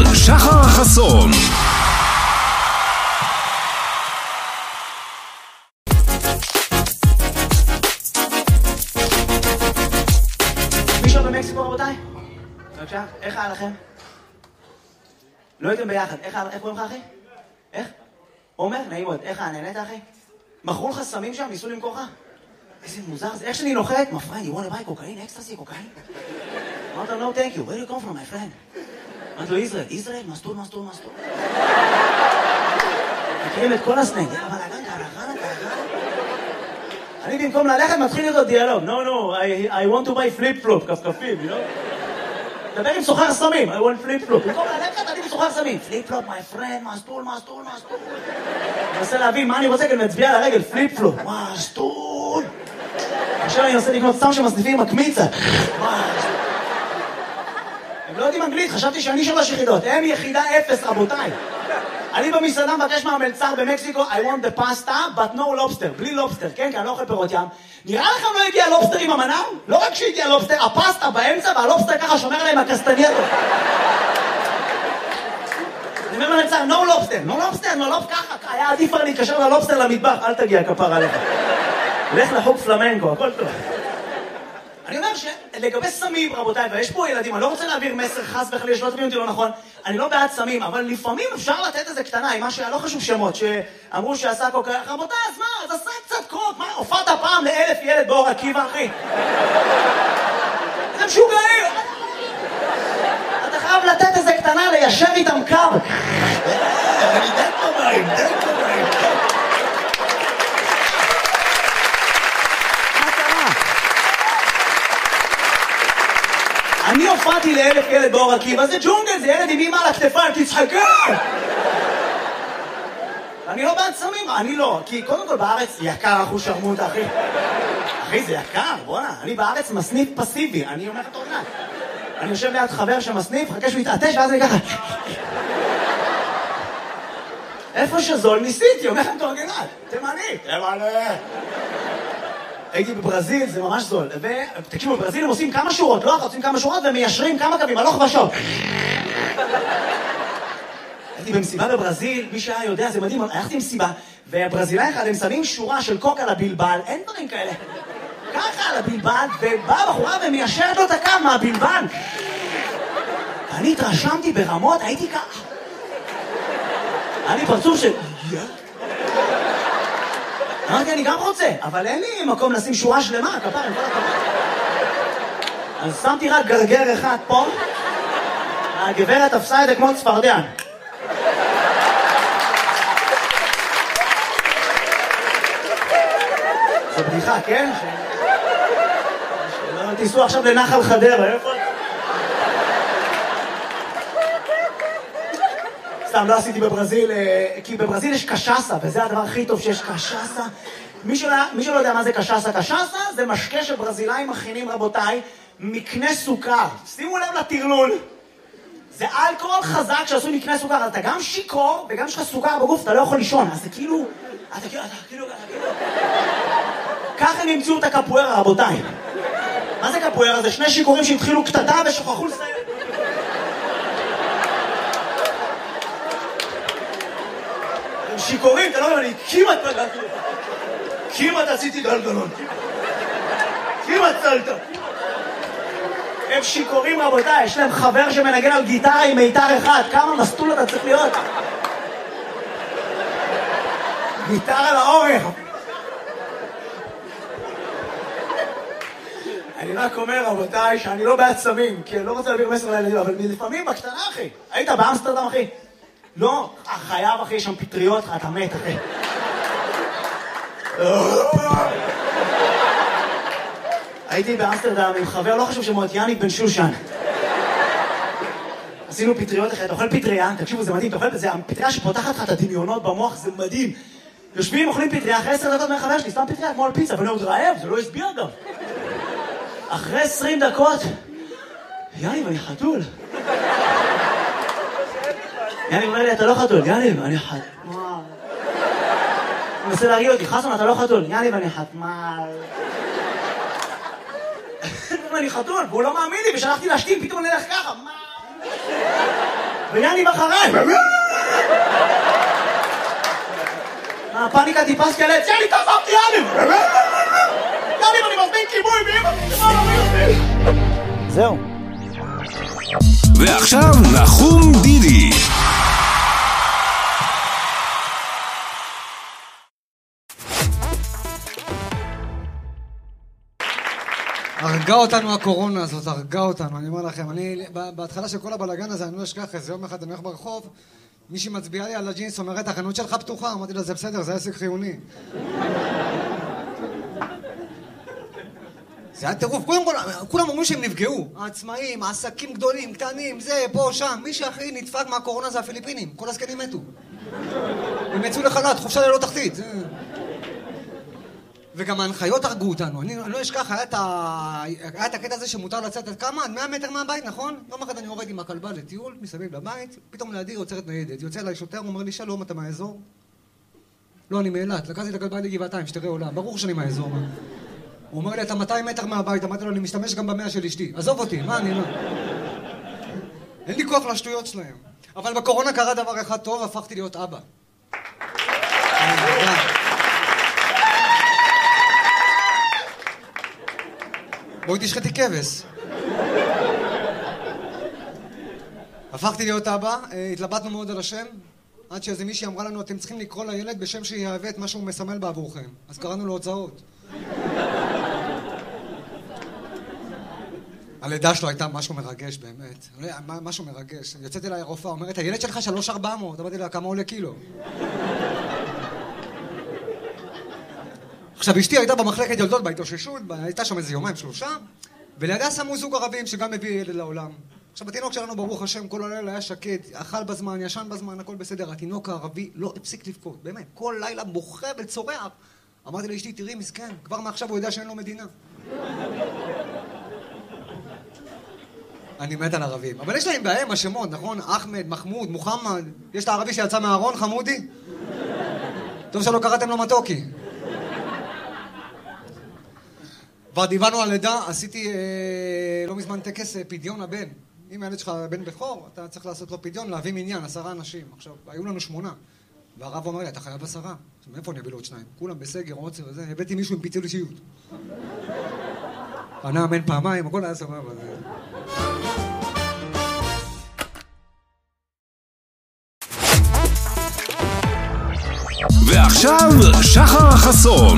שחר חסון. מישהו במקסיקו רבותיי? בבקשה, איך היה לכם? לא הייתם ביחד, איך קוראים לך אחי? איך? עומר? נעים מאוד, איך היה? נהנית אחי? מכרו לך סמים שם? ניסו למכור לך? איזה מוזר זה, איך שאני נוחת? My friend, you want to buy cocaine? Ecstasy, cocaine? אמרת לו, no thank you, where do you come from my friend? אמרת לו, ישראל, מסטול. מכירים את כל הסנג, אבל הגן, אני במקום ללכת מתחיל איתו דיאלוג, no, I want to buy flip-flop, כפכפים, you know? דבר עם סוחר סמים, I want flip-flop. במקום ללכת, אני סוחר סמים. flip-flop, my friend, מסטול. אני מנסה להבין מה אני רוצה, כי אני מצביע על הרגל, flip-flop, מסטול. עכשיו אני מנסה לקנות סתם שמסניפים עם הקמיצה. הם לא יודעים אנגלית, חשבתי שאני 3 יחידות. הם יחידה 0, רבותיי. אני במסעדה מבקש מהמלצר במקסיקו, I want the pasta, but no lobster. בלי לובסטר, כן? כי אני לא אוכל פירות ים. נראה לכם לא הגיע לובסטר עם המנה? לא רק שהגיע לובסטר, הפסטה באמצע, והלובסטר ככה שומר עליהם הקסטנייטו. אני אומר למלצר, no lobster, ככה. היה עדיף להתקשר ללובסטר למטבח, אל תגיע כפר עליך. לך לחוג פלמנקו, הכל טוב. אני אומר שלגבי סמים, רבותיי, ויש פה ילדים, אני לא רוצה להעביר מסר חס וחלילה, שלא תבינו אותי לא נכון, אני לא בעד סמים, אבל לפעמים אפשר לתת איזה קטנה, עם מה לא חשוב שמות, שאמרו שעשה קוקה, רבותיי, אז מה, אז עשה קצת קוק, מה, הופעת פעם ל1,000 ילד באור עקיבא, אחי? זה משוגעים! אתה חייב לתת איזה קטנה, ליישר איתם קו. אני דק במים. אני הופעתי ל1,000 ילד באור עקיבא, זה ג'ונגל, זה ילד עם אמא על הכתפיים, תצחקה! אני לא בעד סמים, אני לא, כי קודם כל בארץ יקר אחוז שרמוטה, אחי, זה יקר, בוא'נה, אני בארץ מסניף פסיבי, אני אומר את אורנן. אני יושב ליד חבר שמסניף, חכה שהוא יתעטש, ואז אני ככה... איפה שזול ניסיתי, אומר את אורגנל, תימני. הייתי בברזיל, זה ממש זול. ותקשיבו, בברזיל הם עושים כמה שורות, לא עושים כמה שורות ומיישרים כמה קווים, הלוך ושוב. הייתי במסיבה בברזיל, מי שהיה יודע, זה מדהים, הלכתי במסיבה, והברזילאי אחד, הם שמים שורה של קוק על הבלבל, אין דברים כאלה. ככה על הבלבל, ובאה בחורה ומיישרת לו את הקו מהבלבל. אני התרשמתי ברמות, הייתי ככה. אני פרצוף של... אמרתי, אני גם רוצה, אבל אין לי מקום לשים שורה שלמה, כפר, עם כל הכבוד. אז שמתי רק גרגר אחד פה, הגברת תפסה את זה כמו צפרדע. זו בדיחה, כן? שלא תיסעו עכשיו לנחל חדרה, איפה? סתם, לא עשיתי בברזיל, כי בברזיל יש קשאסה, וזה הדבר הכי טוב שיש קשאסה. מי שלא יודע מה זה קשאסה, קשאסה זה משקה שברזילאים מכינים, רבותיי, מקנה סוכר. שימו לב לטרלול. זה אלכוהול חזק שעשו מקנה סוכר, אז אתה גם שיקור, וגם יש לך סוכר בגוף, אתה לא יכול לישון. אז זה כאילו, אתה כאילו... ככה הם ימצאו את הקפוארה, רבותיי. מה זה קפוארה? זה 2 שיקורים שהתחילו קטטה ושוכחו לסיים. שיקורים, אתה לא יודע, אני כמעט עשיתי גלגלון. כמעט צלת. הם שיקורים, רבותיי, יש להם חבר שמנגן על גיטרה עם מיתר אחד. כמה מסטול אתה צריך להיות? גיטרה לאורך. אני רק אומר, רבותיי, שאני לא בעד סמים, כי אני לא רוצה להעביר מסר לילדים, אבל לפעמים בקטנה, אחי. היית באמסטרדם, אחי? לא, חייב, אחי, יש שם פטריות, אתה מת, אחי. הייתי באמסטרדם עם חבר, לא חשוב שמות, יאניק בן שושן. עשינו פטריות אחרי, אתה אוכל פטריה, תקשיבו, זה מדהים, אתה אוכל בזה, הפטריה שפותחת לך את הדמיונות במוח, זה מדהים. יושבים, אוכלים פטריה, אחרי 10 דקות מהחבר שלי, סתם פטריה, כמו על פיצה, ואני עוד רעב, זה לא הסביר גם. אחרי 20 דקות, יאניק, אני חתול. יאניק אומר לי, אתה לא חתול, יאניק, אני חתול. הוא מנסה להרגיע אותי, חסון, אתה לא חתול, יאניק, אני חתמל. אני חתול, והוא לא מאמין לי, ושלחתי להשתין, פתאום אני הולך ככה, מה? ויאני אחריי. הפאניקה טיפס כאלה, יאני תעזבתי יאני! יאני ואני מזמין כיבוי ואמא! זהו. ועכשיו נחום דידי. הרגה אותנו הקורונה הזאת, הרגה אותנו, אני אומר לכם. בהתחלה של כל הבלגן הזה, אני לא אשכח איזה יום אחד, אני הולך ברחוב, מישהי מצביעה לי על הג'ינס, אומרת, החנות שלך פתוחה, אמרתי לה, זה בסדר, זה עסק חיוני. זה היה טירוף, קודם כל, כולם אומרים שהם נפגעו, העצמאים, העסקים גדולים, קטנים, זה, פה, שם, מי שהכי נדפק מהקורונה זה הפיליפינים, כל הזקנים מתו. הם יצאו לחל"ת, חופשה ללא תחתית. וגם ההנחיות הרגו אותנו, אני לא אשכח, היה את הקטע הזה שמותר לצאת עד כמה? 100 מטר מהבית, נכון? יום אחד אני יורד עם הכלבה לטיול, מסביב לבית, פתאום לידי יוצרת ניידת, יוצא אליי שוטר, הוא אומר לי, שלום, אתה מהאזור? לא, אני מאילת, לקחתי את הכלבה לגבעתיים, שתראה עולם, ברור שאני מהאזור. הוא אומר לי, אתה 200 מטר מהבית, אמרתי לו, אני משתמש גם ב100 של אשתי, עזוב אותי, מה אני לא? אין לי כוח לשטויות שלהם. אבל בקורונה קרה דבר אחד טוב, הפכתי להיות אבא. בואי תשחטי כבש. הפכתי להיות אבא, התלבטנו מאוד על השם, עד שאיזה מישהי אמרה לנו, אתם צריכים לקרוא לילד בשם שיהווה את מה שהוא מסמל בעבורכם. אז קראנו לו הוצאות. הלידה שלו הייתה משהו מרגש באמת, משהו מרגש. יוצאת אליי הרופאה, אומרת, הילד שלך 3,400, אמרתי לה, כמה עולה קילו? עכשיו, אשתי הייתה במחלקת ילדות בהתאוששות, הייתה שם איזה יומיים 3, ולידה שמו זוג ערבים שגם מביא ילד לעולם. עכשיו, התינוק שלנו, ברוך השם, כל הלילה היה שקט, אכל בזמן, ישן בזמן, הכל בסדר. התינוק הערבי לא הפסיק לבכות, באמת, כל לילה בוכה וצורח. אמרתי לאשתי, תראי, מסכן, כבר מעכשיו הוא יודע שאין לו מדינה. אני מת על ערבים. אבל יש להם בהם השמות, נכון? אחמד, מחמוד, מוחמד. יש את הערבי שיצא מהארון, חמודי? טוב שלא קראתם לו מתוקי. כבר דיברנו על לידה, עשיתי לא מזמן טקס פדיון הבן. אם הילד שלך בן בכור, אתה צריך לעשות לו פדיון, להביא מניין, 10 אנשים. עכשיו, היו לנו 8. והרב אומר לי, אתה חייב 10. עכשיו, מאיפה אני אביא לו עוד 2? כולם בסגר, עוצר וזה. הבאתי מישהו עם פיצול אישיות. פנה אמן פעמיים, הכל היה סבבה. ועכשיו שחר חסון.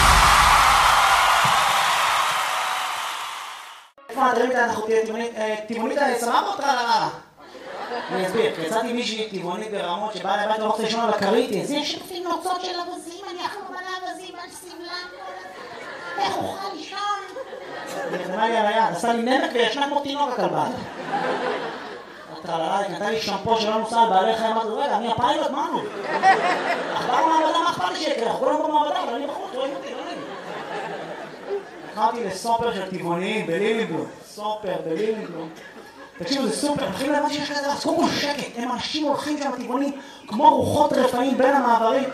איפה הדברים כאלה אנחנו טבעונית סבבה או טרללה? אני אסביר, יצאתי מישהי טבעונית ברמות שבאה לבית ולא רוצה לישון על הכרית. זה שפים נוצות של אבזים, אני אחלום על האבזים, על סבלם. איך אוכל לישון? נחתמה לי על היד, עשה לי נמק וישנה כמו תינוק הכלבה. טרללה, היא נתנה לי שמפו שלא נוסע על בעלי חיים, אמרתי, רגע, אני הפיילוט, מה נו? אכבר מעבדה, מה אכפת לי שיקרה? אנחנו כולנו במעבדה, אבל אני בחוץ, רואים אותי, לא נעים. לקחתי לסופר של טבעוניים בלילינגלום. סופר בלילינגלום. תקשיבו, זה סופר, מתחילים להבין שיש כזה, אז קודם כל שקט, הם אנשים הולכים שם טבעונים כמו רוחות רפאים בין המעברים.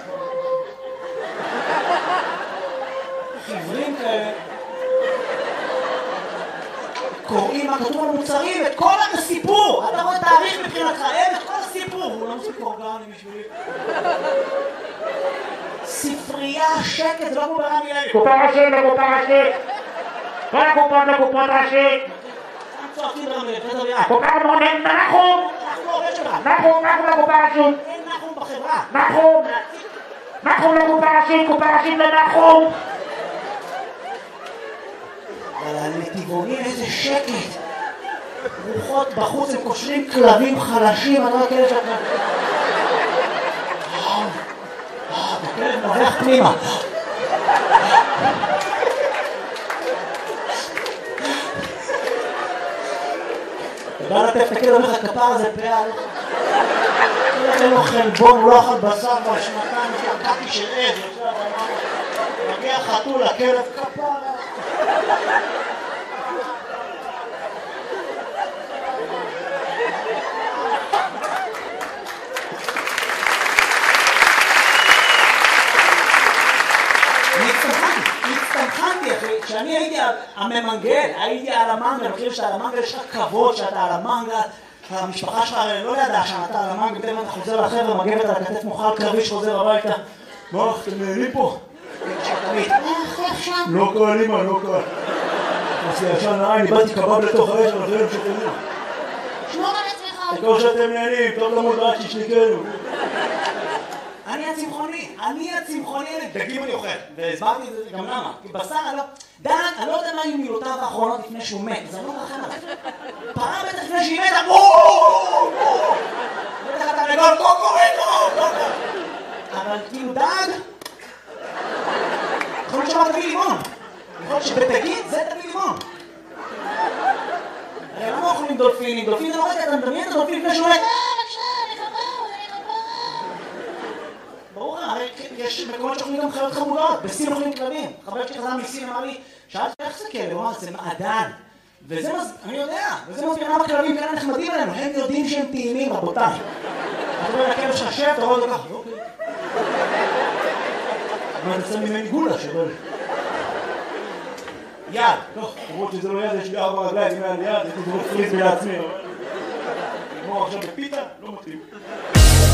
חיוורים כאלה. קוראים מה כתוב על מוצרים, את כל הסיפור! אתה רואה תאריך מבחינתך, אין את כל הסיפור! הוא לא מספיק אורגני בשבילי. ספרייה, שקט, זה לא כמו ברמי לוי. קופה ראשית לקופה ראשית. כל הקופות לקופות ראשית. צועקים ברמי לוי, חדר ביד. קופה מונן, נחום! אנחנו עובד שלך. נחום לקופה ראשית. אין נחום בחברה. נחום לקופה ראשית, קופה ראשית לנחום. אבל לטבעונים איזה שקט. רוחות בחוץ, הם קושרים כלבים חלשים, אתה לא כלב שלך. הכלב נובח פנימה. ובא לטף את הכלב, אומר לך, כפר הזה פעל. אין לו חלבון, הוא לא אכל בשר כבר שנתיים, יש לו קקי של עז, מגיע חתול, הכלב כפר. הצטמחנתי אחי, כשאני הייתי הממנגל, הייתי על המנגל, אני חושב שעל המנגל יש לך כבוד שאתה על המנגל, המשפחה שלך לא ידעה שאתה על המאג, בטבע אתה חוזר לחבר'ה, מגבת על כתף מוחל קרבי שחוזר הביתה. מה, אתם נהנים פה? איך שם? לא קל, אמא, לא קל. עושה ישן נעי, איבדתי קבב לתוך האש, אבל זה לא שתדעו. שמור על עצמך. הכל שאתם נהנים, טוב למוד רק שישניקנו. אני הצמחוני, דגים אני אוכל, והסברתי את זה גם למה. כי בשר, דן, אני לא יודע מה היו מילותיו האחרונות לפני שהוא מת, זה לא מרחם עליו. פרה בטח לפני שהיא מתה, בואו! בטח אתה רגול, קוקוריקו! אבל כאילו דג, יכול להיות שאמר תביא לימון. יכול להיות שבתגיד זה תביא לימון. הרי למה אוכלים דולפינים? דולפין זה לא רגע, אתה מדמיין את הדולפין לפני שהוא מת. ברור, הרי יש מקומות שאוכלים גם חיות חמודות, בסין אוכלים כלבים. חבר שלי חזר מסין אמר לי, שאלתי איך זה כלב? הוא אמר, זה מעדן. וזה אני יודע, וזה מסביר למה כלבים כאלה נחמדים עלינו, הם יודעים שהם טעימים, רבותיי. אתה רואה לכלב שלך שב, אתה רואה אותו ככה, אוקיי. אבל נצא ממני גולה שבא לי. יד, טוב, למרות שזה לא יד, יש לי 4 רגליים, אם היה לי יד, הייתי זרוק פריז לעצמי. נגמור עכשיו בפיתה, לא מתאים.